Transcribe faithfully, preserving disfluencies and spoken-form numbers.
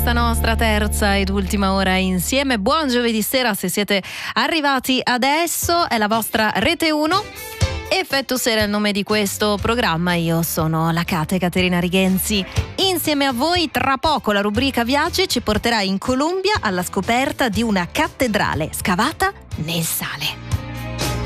Questa nostra terza ed ultima ora insieme. Buon giovedì sera se siete arrivati adesso, è la vostra Rete uno. Effetto Sera è il nome di questo programma. Io sono la Cate Caterina Righenzi. Insieme a voi tra poco la rubrica Viaggi ci porterà in Colombia alla scoperta di una cattedrale scavata nel sale.